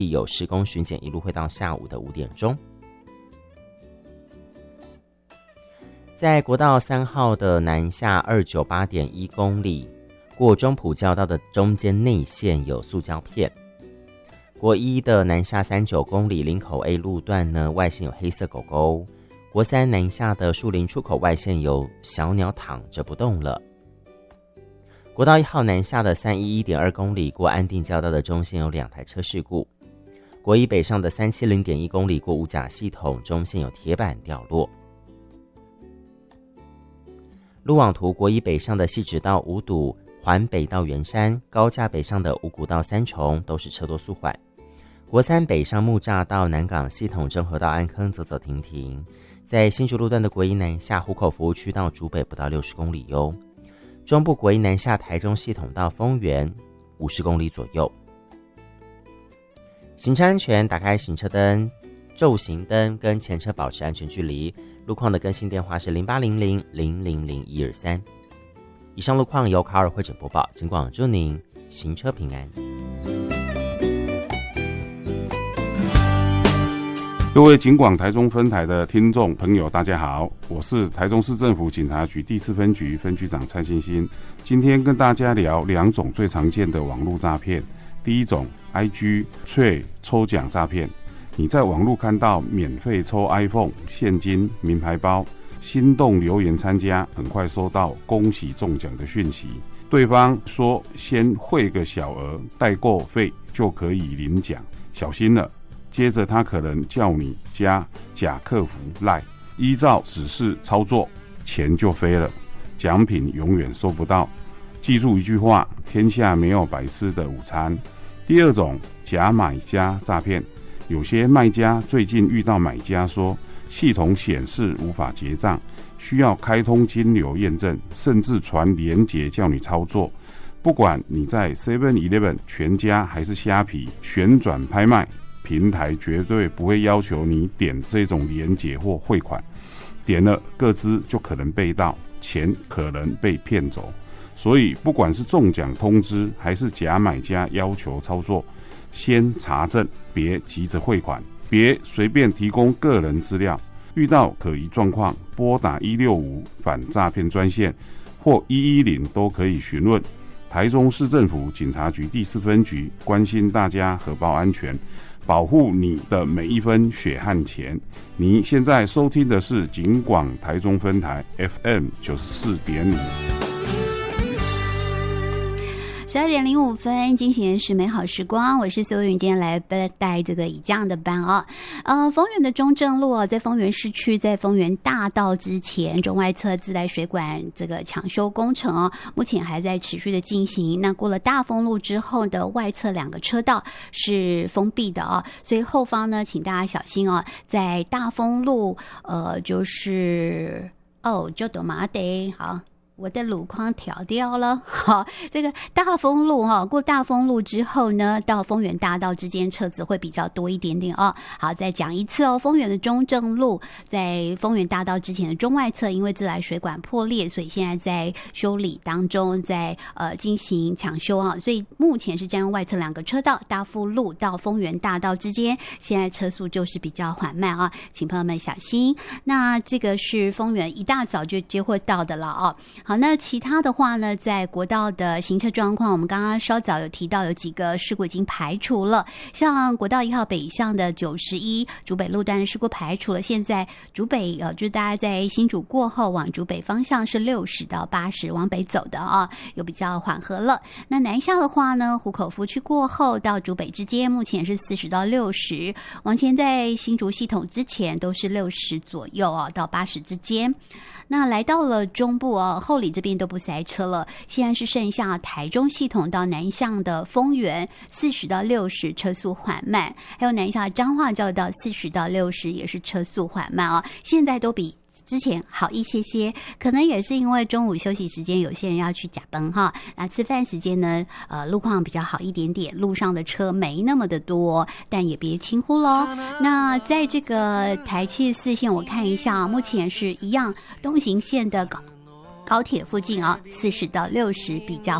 有施工巡检，一路会到下午的5点钟。在国道3号的南下 298.1 公里，过中埔交道的中间内线有塑胶片。国1的南下39公里林口 A 路段呢，外线有黑色狗狗。国3南下的树林出口外线有小鸟躺着不动了。国道1号南下的 311.2 公里，过安定交道的中线有2台车事故。国1北上的 370.1 公里，过五甲系统中线有铁板掉落。路网图，国1北上的汐止到五堵，环北到圆山，高架北上的五股到三重都是车多速缓。国3北上木栅到南港系统，中和到安坑走走停停。在新竹路段的国1南下湖口服务区到竹北不到60公里哟。中部国1南下台中系统到丰原50公里左右。行车安全，打开行车灯、昼行灯跟前车保持安全距离。路况的更新电话是0800-000-123。以上路况由卡尔会诊播报，警广祝您行车平安。 各位警广台中分台的听众朋友大家好，我是台中市政府警察局第4分局分局长蔡信兴。今天跟大家聊2种最常见的网络诈骗。第一种 IG 抽奖诈骗，你在网络看到免费抽 iPhone、现金、名牌包，心动留言参加，很快收到恭喜中奖的讯息，对方说先汇个小额代购费就可以领奖，小心了。接着他可能叫你加假客服 LINE， 依照指示操作，钱就飞了，奖品永远收不到。记住一句话，天下没有白吃的午餐。第二种假买家诈骗，有些卖家最近遇到买家说系统显示无法结账，需要开通金流验证，甚至传连结叫你操作。不管你在 7-Eleven、 全家还是虾皮旋转拍卖平台，绝对不会要求你点这种连结或汇款，点了个资就可能被盗，钱可能被骗走。所以不管是中奖通知还是假买家要求操作，先查证，别急着汇款，别随便提供个人资料。遇到可疑状况，拨打165反诈骗专线或110都可以询问。台中市政府警察局第4分局关心大家荷包安全，保护你的每一分血汗钱。你现在收听的是警广台中分台 FM 94.5。 12:05，进行的是美好时光，我是苏云，今天来带这个以这样的班啊。丰原的中正路在丰原市区，在丰原大道之前，中外侧自来水管这个抢修工程目前还在持续的进行。那过了大丰路之后的外侧2个车道是封闭的所以后方呢，请大家小心在大丰路就是就多麻得好。我的路况调掉了，好，这个大丰路过大丰路之后呢，到丰原大道之间车子会比较多一点点好，再讲一次丰原的中正路在丰原大道之前的中外侧，因为自来水管破裂，所以现在在修理当中，在进行抢修所以目前是占用外侧2个车道，大富路到丰原大道之间，现在车速就是比较缓慢请朋友们小心。那这个是丰原一大早就会到的了好，那其他的话呢，在国道的行车状况，我们刚刚稍早有提到有几个事故已经排除了，像国道1号北向的91竹北路段的事故排除了，现在竹北就是大家在新竹过后往竹北方向是60到80往北走的有比较缓和了。那南下的话呢，湖口服区过后到竹北之间目前是40到60，往前在新竹系统之前都是60左右到80之间。那来到了中部后里这边都不塞车了，现在是剩下台中系统到南向的丰原40到60车速缓慢，还有南下彰化交流道40到60也是车速缓慢现在都比之前好一些些，可能也是因为中午休息时间有些人要去甲崩那吃饭时间呢路况比较好一点点，路上的车没那么的多，但也别轻忽咯。那在这个台74线我看一下目前是一样东行线的高铁附近40到60比较